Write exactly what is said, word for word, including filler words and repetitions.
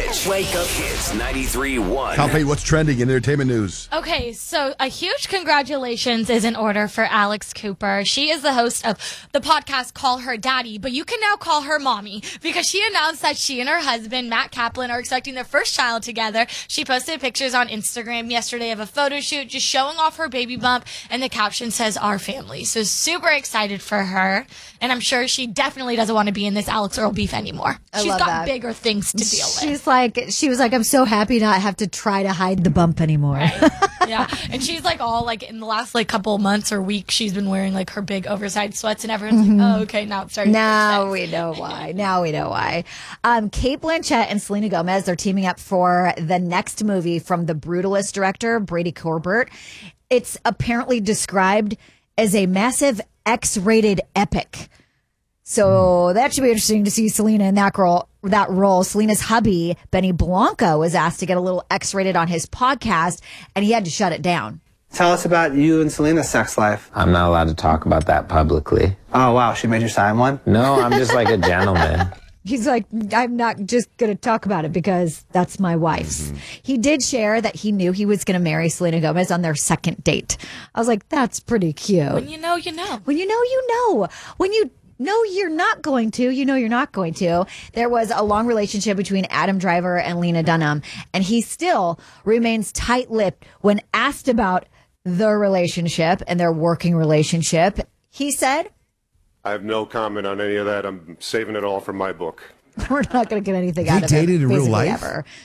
Rich. Wake up Hits ninety-three point one. Calpay, what's trending in entertainment news? Okay, so a huge congratulations is in order for Alex Cooper. She is the host of the podcast Call Her Daddy, but you can now call her Mommy because she announced that she and her husband, Matt Kaplan, are expecting their first child together. She posted pictures on Instagram yesterday of a photo shoot just showing off her baby bump, and the caption says, "Our family." So super excited for her, and I'm sure she definitely doesn't want to be in this Alex Earl beef anymore. I She's love got that. bigger things to deal with. She's like, she was like, I'm so happy not have to try to hide the bump anymore. Right. Yeah, and she's like all like in the last like couple months or weeks, she's been wearing like her big oversized sweats, and everyone's Mm-hmm. like, "Oh, okay, now it's starting." Now to we know why. Now we know why. Um, Kate Blanchett and Selena Gomez, they're teaming up for the next movie from the Brutalist director, Brady Corbett. It's apparently described as a massive X-rated epic. So that should be interesting to see Selena in that role. That role. Selena's hubby, Benny Blanco, was asked to get a little X-rated on his podcast, and he had to shut it down. Tell us about you and Selena's sex life. I'm not allowed to talk about that publicly. Oh, wow. She made you sign one? No, I'm just like a gentleman. He's like, I'm not just going to talk about it because that's my wife's. Mm-hmm. He did share that he knew he was going to marry Selena Gomez on their second date. I was like, that's pretty cute. When you know, you know. When you know, you know. When you know you're not going to, you know you're not going to. There was a long relationship between Adam Driver and Lena Dunham, and he still remains tight-lipped when asked about their relationship and their working relationship. He said, I have no comment on any of that. I'm saving it all for my book. We're not going to get anything Has out he of it. dated in real basically life? Ever.